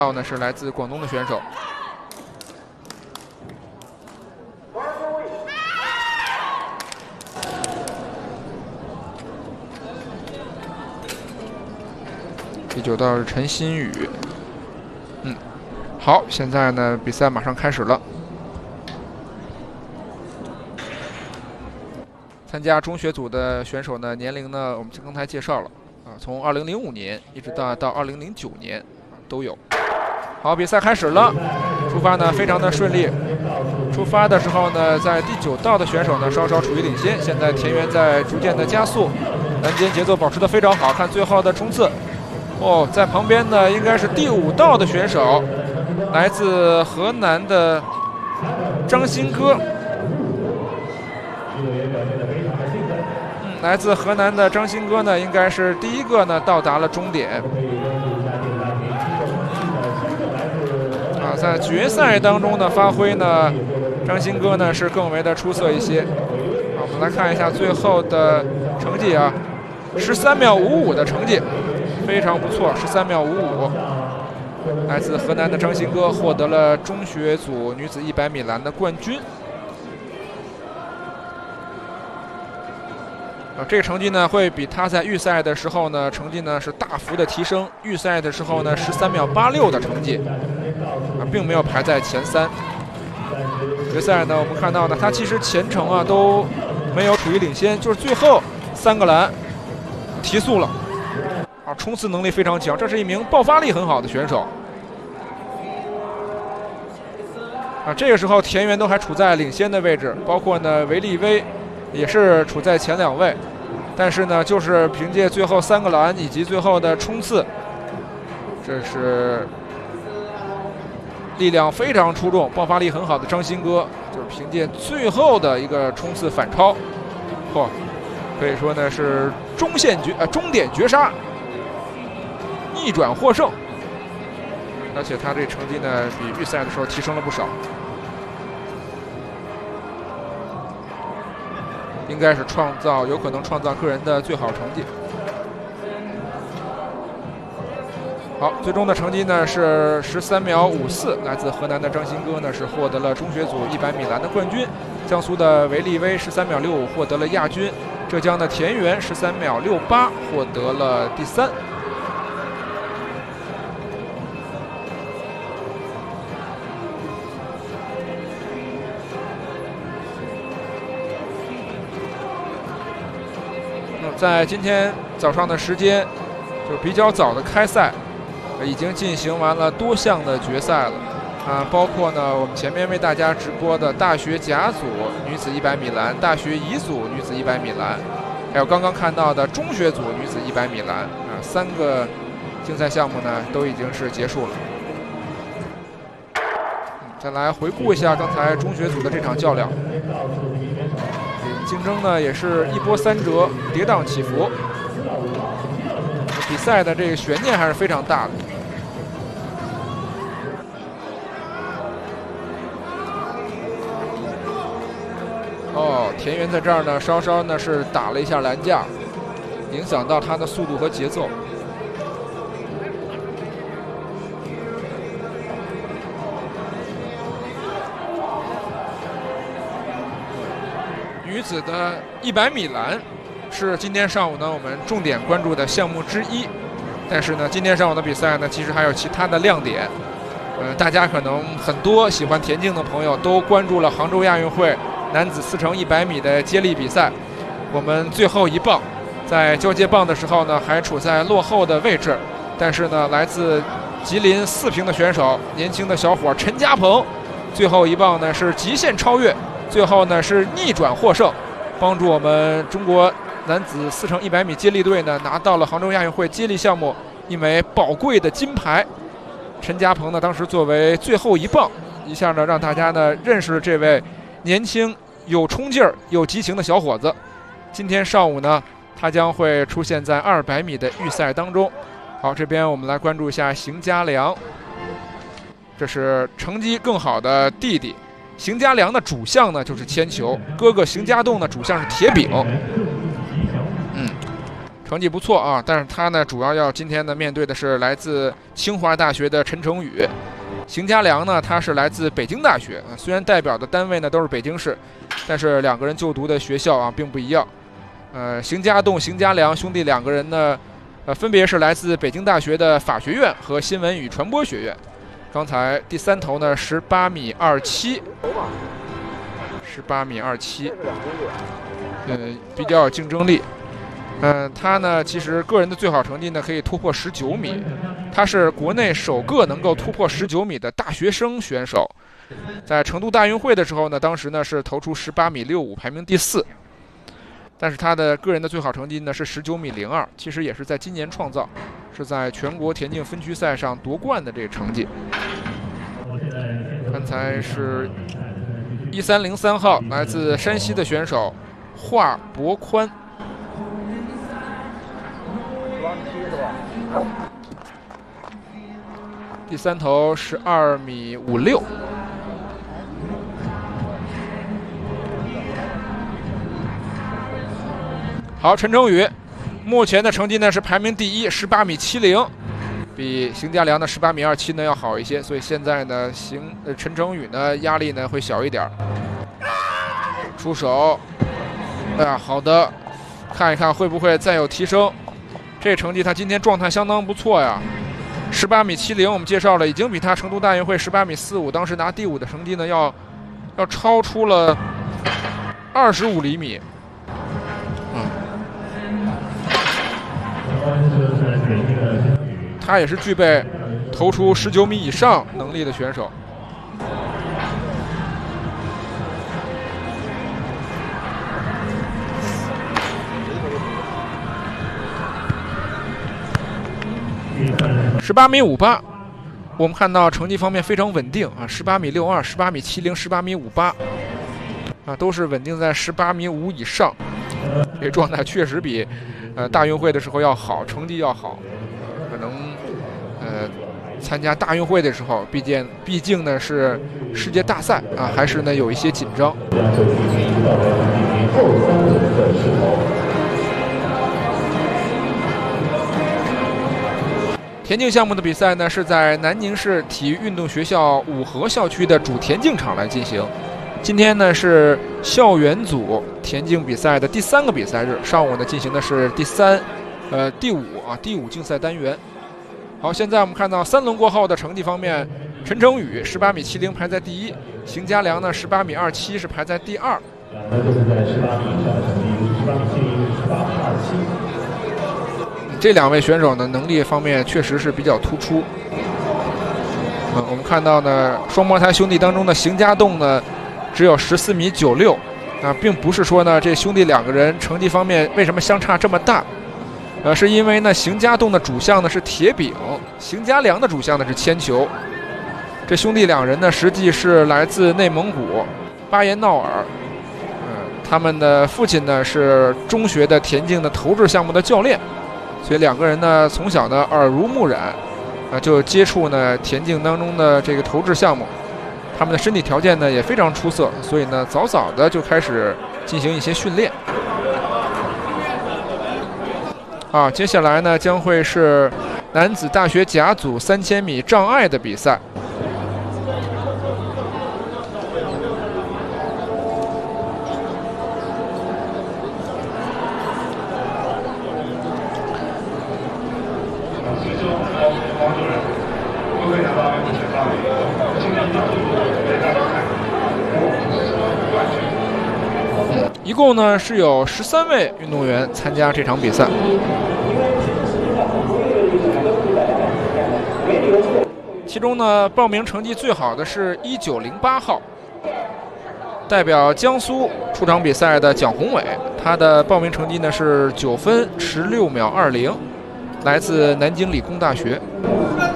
号呢是来自广东的选手。第9道是陈新宇。好，现在呢比赛马上开始了。参加中学组的选手呢，年龄呢我们刚才介绍了啊，从2005年一直到2009年都有。好，比赛开始了，出发呢非常的顺利。出发的时候呢，在第9道的选手呢稍稍处于领先，现在田园在逐渐的加速，栏间节奏保持的非常好。看最后的冲刺，哦，在旁边呢应该是第5道的选手，来自河南的张新歌。来自河南的张新歌呢，应该是第一个呢到达了终点。啊，在决赛当中的发挥呢，张新歌呢是更为的出色一些。啊，我们来看一下最后的成绩啊，13秒55的成绩，非常不错，13秒55。来自河南的张新歌获得了中学组女子100米栏的冠军。这个成绩呢，会比他在预赛的时候呢，成绩呢是大幅的提升。预赛的时候呢，13秒86的成绩，并没有排在前3。决赛呢，我们看到呢，他其实前程啊都没有处于领先，就是最后3个栏提速了，冲刺能力非常强，这是一名爆发力很好的选手。这个时候田园都还处在领先的位置，包括呢韦立威也是处在前2位。但是呢，就是凭借最后3个栏以及最后的冲刺，这是力量非常出众、爆发力很好的张新歌，就是凭借最后的一个冲刺反超，可以说呢是终点绝杀，逆转获胜。而且他这成绩呢，比预赛的时候提升了不少。应该是有可能创造个人的最好成绩。好，最终的成绩呢是13秒54，来自河南的张新歌呢是获得了中学组100米栏的冠军，江苏的韦立威13秒65获得了亚军，浙江的田园13秒68获得了第3。在今天早上的时间，就比较早的开赛，已经进行完了多项的决赛了，包括呢我们前面为大家直播的大学甲组女子100米栏、大学乙组女子100米栏，还有刚刚看到的中学组女子100米栏，3个竞赛项目呢都已经是结束了。再来回顾一下刚才中学组的这场较量。竞争呢也是一波三折，跌宕起伏。比赛的这个悬念还是非常大的。田园在这儿呢稍稍呢是打了一下栏架，影响到他的速度和节奏。女子的100米栏是今天上午呢我们重点关注的项目之一，但是呢今天上午的比赛呢其实还有其他的亮点。大家可能很多喜欢田径的朋友都关注了杭州亚运会男子4乘100米的接力比赛。我们最后一棒在交接棒的时候呢还处在落后的位置，但是呢来自吉林4平的选手年轻的小伙陈嘉鹏，最后一棒呢是极限超越，最后呢是逆转获胜，帮助我们中国男子4乘100米接力队呢拿到了杭州亚运会接力项目一枚宝贵的金牌。陈嘉鹏呢当时作为最后一棒，一下呢让大家呢认识了这位年轻有冲劲儿有激情的小伙子。今天上午呢他将会出现在200米的预赛当中。好，这边我们来关注一下邢家良，这是成绩更好的弟弟。邢家良的主项呢就是铅球，哥哥邢家栋呢主项是铁饼。 成绩不错啊。但是他呢，主要今天呢面对的是来自清华大学的陈成宇。邢家良呢，他是来自北京大学啊，虽然代表的单位呢都是北京市，但是两个人就读的学校啊并不一样。邢家栋、邢家良兄弟两个人呢，分别是来自北京大学的法学院和新闻与传播学院。刚才第3投呢18米27，18米27，比较有竞争力。他呢其实个人的最好成绩呢可以突破19米，他是国内首个能够突破19米的大学生选手。在成都大运会的时候呢，当时呢是投出18米65，排名第4。但是他的个人的最好成绩呢是19米02，其实也是在今年创造，是在全国田径分区赛上夺冠的这个成绩。刚才是1303号，来自山西的选手华博宽。第3投12米56。好，陈成宇目前的成绩呢是排名第1，18米70，比邢家良的18米27呢要好一些，所以现在呢陈成宇呢压力呢会小一点。出手，哎呀，好的，看一看会不会再有提升。这成绩他今天状态相当不错呀，18米70我们介绍了，已经比他成都大运会18米45当时拿第5的成绩呢要超出了25厘米。他也是具备投出19米以上能力的选手。18米58，我们看到成绩方面非常稳定啊，18米62、18米70、18米58啊，都是稳定在18米5以上。这状态确实比大运会的时候要好，成绩要好。可能参加大运会的时候，毕竟呢是世界大赛啊，还是呢有一些紧张。田径项目的比赛呢是在南宁市体育运动学校五河校区的主田径场来进行。今天呢是校园组田径比赛的第3个比赛日，上午呢进行的是第5竞赛单元。好，现在我们看到3轮过后的成绩方面，陈成宇18米70排在第1，邢家良呢18米27是排在第2。这2位选手呢能力方面确实是比较突出。我们看到呢双胞胎兄弟当中的邢家栋呢只有14米96，并不是说呢这兄弟2个人成绩方面为什么相差这么大，是因为呢邢家栋的主项呢是铁饼，邢家良的主项呢是铅球。这兄弟2人呢实际是来自内蒙古巴彦淖尔，他们的父亲呢是中学的田径的投掷项目的教练，所以2个人呢从小呢耳濡目染，就接触呢田径当中的这个投掷项目。他们的身体条件呢也非常出色，所以呢早早的就开始进行一些训练。接下来呢将会是男子大学甲组3000米障碍的比赛。一共呢是有13位运动员参加这场比赛。其中呢报名成绩最好的是1908号，代表江苏出场比赛的蒋宏伟，他的报名成绩呢是9分16秒20，来自南京理工大学。